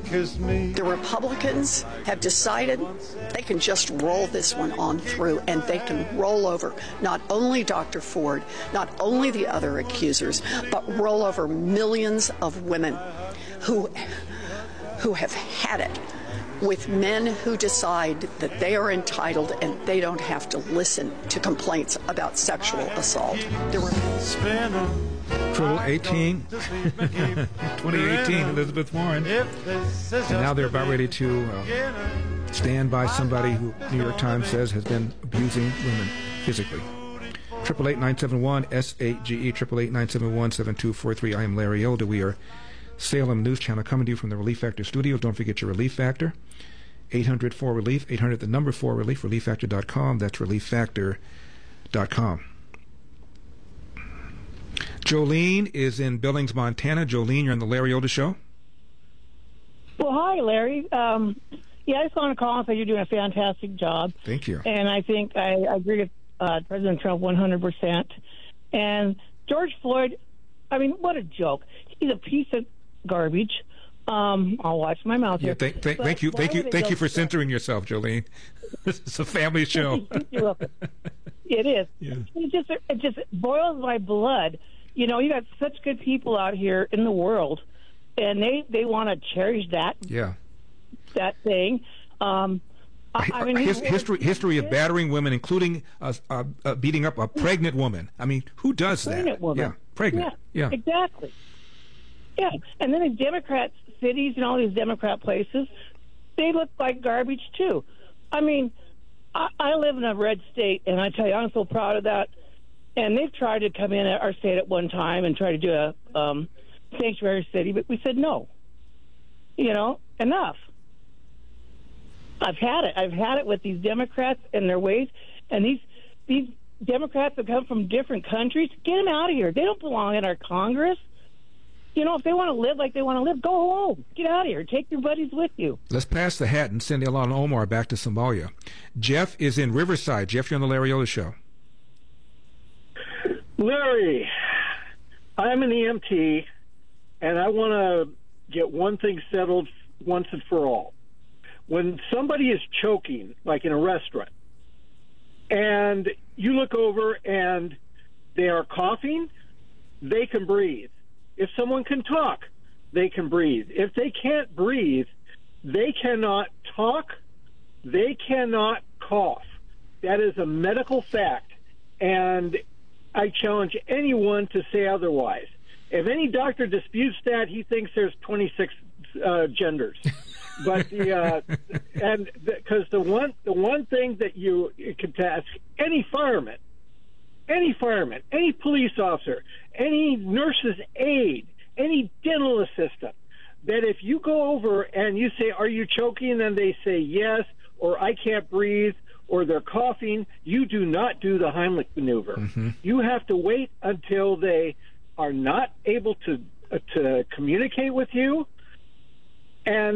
The Republicans have decided they can just roll this one on through, and they can roll over not only Dr. Ford, not only the other accusers, but roll over millions of women who have had it with men who decide that they are entitled and they don't have to listen to complaints about sexual assault. Triple 2018, Elizabeth Warren. And now they're about ready to stand by somebody who New York Times says has been abusing women physically. 888-971-SAGE, 888-971-7243. I am Larry Elder. We are Salem News Channel coming to you from the Relief Factor studios. Don't forget your Relief Factor. 800-4RELIEF, 800 the number 4RELIEF, ReliefFactor.com. That's ReliefFactor.com. Jolene is in Billings, Montana. Jolene, you're on the Larry Elder Show. Well, hi, Larry. I just want to call and say you're doing a fantastic job. Thank you. And I think I agree with President Trump 100%. And George Floyd, I mean, what a joke. He's a piece of garbage. I'll watch my mouth here. Thank you for censoring yourself, Jolene. This is a family show. You're welcome. It is. Yeah. It just boils my blood. You know, you got such good people out here in the world, and they want to cherish that. Yeah. That thing. I mean, history of battering women, including beating up a pregnant woman. I mean, who does that? Pregnant woman. Yeah, pregnant. Yeah, exactly. Yeah, and then in Democrat cities and all these Democrat places, they look like garbage too. I mean, I live in a red state, and I tell you, I'm so proud of that. And they've tried to come in at our state at one time and try to do a sanctuary city, but we said no. You know, enough. I've had it. I've had it with these Democrats and their ways, and these Democrats that come from different countries. Get them out of here. They don't belong in our Congress. You know, if they want to live like they want to live, go home. Get out of here. Take your buddies with you. Let's pass the hat and send Ilhan Omar back to Somalia. Jeff is in Riverside. Jeff, you're on the Larry Elder Show. Larry, I'm an EMT, and I want to get one thing settled once and for all. When somebody is choking, like in a restaurant, and you look over and they are coughing, they can breathe. If someone can talk, they can breathe. If they can't breathe, they cannot talk, they cannot cough. That is a medical fact, and I challenge anyone to say otherwise. If any doctor disputes that, he thinks there's 26 genders. But because the one thing that you can ask any fireman, any police officer, any nurse's aide, any dental assistant, that if you go over and you say, "Are you choking?" and they say yes, or "I can't breathe," or they're coughing, you do not do the Heimlich maneuver. Mm-hmm. You have to wait until they are not able to communicate with you, and